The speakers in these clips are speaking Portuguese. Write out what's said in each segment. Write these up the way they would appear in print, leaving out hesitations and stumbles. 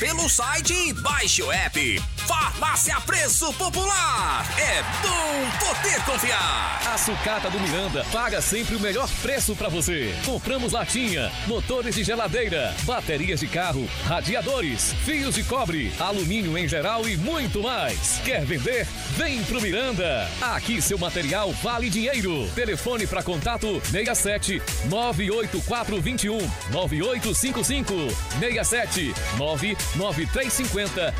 pelo site e baixe o app. Farmácia Preço Popular. É bom poder confiar. A Sucata do Miranda paga sempre o melhor preço para você. Compramos latinha, motores de geladeira, baterias de carro, radiadores, fios de cobre, alumínio em geral e muito mais. Quer vender? Vem pro Miranda. Aqui seu material vale dinheiro. Telefone para contato 67 98421 9855 67 99350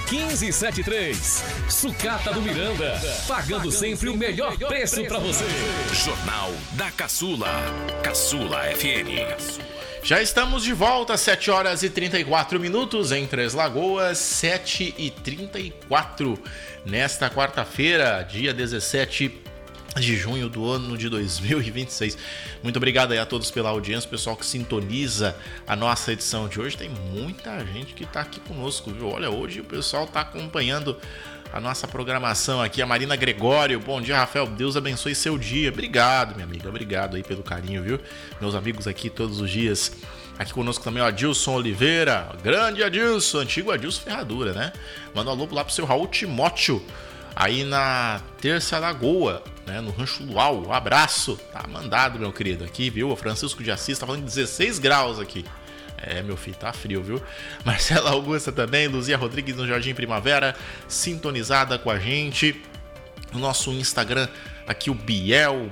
1573. Sucata do Miranda, pagando sempre o melhor preço para você. Jornal da Caçula. Caçula FM. Já estamos de volta, 7 horas e 34 minutos em Três Lagoas, 7 e 34 nesta quarta-feira, dia 17 de junho do ano de 2026. Muito obrigado aí a todos pela audiência, pessoal que sintoniza a nossa edição de hoje. Tem muita gente que está aqui conosco, viu? Olha, hoje o pessoal está acompanhando a nossa programação aqui. A Marina Gregório, bom dia, Rafael, Deus abençoe seu dia. Obrigado, minha amiga, obrigado aí pelo carinho, viu? Meus amigos aqui todos os dias. Aqui conosco também o Adilson Oliveira, grande Adilson, antigo Adilson Ferradura, né? Manda um alô lá pro seu Raul Timóteo, aí na Terça Lagoa, né, no Rancho Luau. Um abraço, tá mandado, meu querido, aqui, viu? O Francisco de Assis tá falando de 16 graus aqui. É, meu filho, tá frio, viu? Marcela Augusta também, Luzia Rodrigues no Jardim Primavera, sintonizada com a gente. No nosso Instagram, aqui o Biel,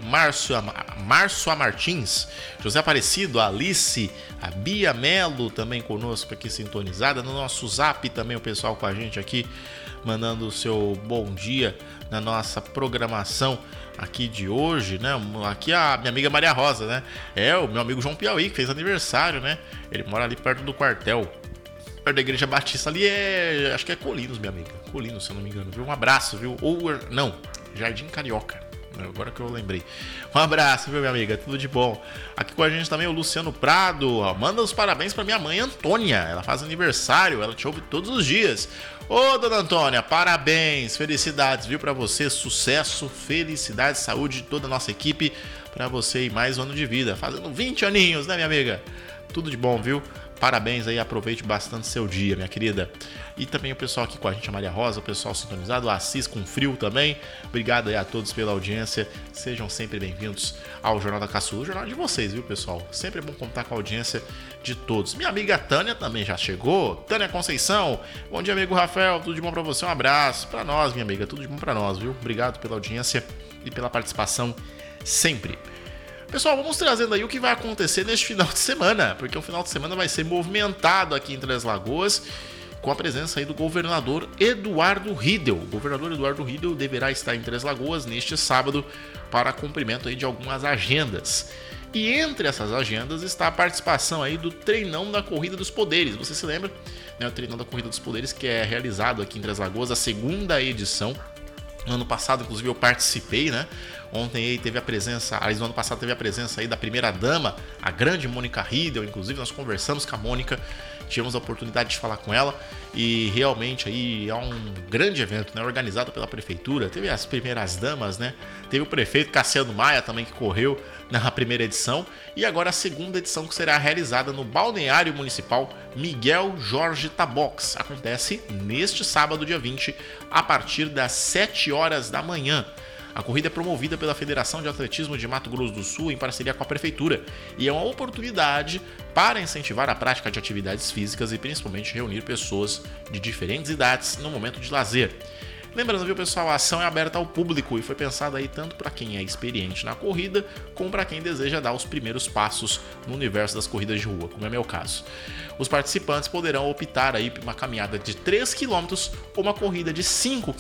Márcio Martins, José Aparecido, a Alice, a Bia Melo também conosco aqui sintonizada. No nosso Zap também o pessoal com a gente aqui, mandando o seu bom dia na nossa programação aqui de hoje, né? Aqui a minha amiga Maria Rosa, né? É, o meu amigo João Piauí, que fez aniversário, né? Ele mora ali perto do quartel, perto da Igreja Batista ali, acho que é Colinos, minha amiga. Colinos, se eu não me engano, viu? Um abraço, viu? Não, Jardim Carioca. Agora que eu lembrei. Um abraço, viu, minha amiga? Tudo de bom. Aqui com a gente também o Luciano Prado. Manda os parabéns pra minha mãe Antônia. Ela faz aniversário, ela te ouve todos os dias. Ô, dona Antônia, parabéns, felicidades, viu, pra você. Sucesso, felicidade, saúde de toda a nossa equipe. Pra você e mais um ano de vida. Fazendo 20 aninhos, né, minha amiga? Tudo de bom, viu? Parabéns aí, aproveite bastante seu dia, minha querida. E também o pessoal aqui com a gente, a Maria Rosa, o pessoal sintonizado, o Assis com frio também. Obrigado aí a todos pela audiência. Sejam sempre bem-vindos ao Jornal da Caçula, o jornal de vocês, viu, pessoal? Sempre é bom contar com a audiência de todos. Minha amiga Tânia também já chegou. Tânia Conceição, bom dia, amigo Rafael, tudo de bom pra você? Um abraço pra nós, minha amiga, tudo de bom pra nós, viu? Obrigado pela audiência e pela participação sempre. Pessoal, vamos trazendo aí o que vai acontecer neste final de semana, porque o final de semana vai ser movimentado aqui em Três Lagoas, com a presença aí do governador Eduardo Riedel. O governador Eduardo Riedel deverá estar em Três Lagoas neste sábado para cumprimento aí de algumas agendas. E entre essas agendas está a participação aí do Treinão da Corrida dos Poderes. Você se lembra? Né, o Treinão da Corrida dos Poderes, que é realizado aqui em Três Lagoas, a segunda edição. No ano passado, inclusive, eu participei, né? Ontem aí teve a presença, no ano passado teve a presença aí da primeira-dama, a grande Mônica Riedel. Inclusive, nós conversamos com a Mônica, tivemos a oportunidade de falar com ela e realmente aí é um grande evento, né? Organizado pela prefeitura. Teve as primeiras damas, né? Teve o prefeito Cassiano Maia também, que correu na primeira edição, e agora a segunda edição, que será realizada no Balneário Municipal Miguel Jorge Tabox. Acontece neste sábado, dia 20, a partir das 7 horas da manhã. A corrida é promovida pela Federação de Atletismo de Mato Grosso do Sul em parceria com a Prefeitura e é uma oportunidade para incentivar a prática de atividades físicas e principalmente reunir pessoas de diferentes idades no momento de lazer. Lembrando, viu, pessoal, a ação é aberta ao público e foi pensada aí tanto para quem é experiente na corrida, como para quem deseja dar os primeiros passos no universo das corridas de rua, como é meu caso. Os participantes poderão optar aí por uma caminhada de 3 km ou uma corrida de 5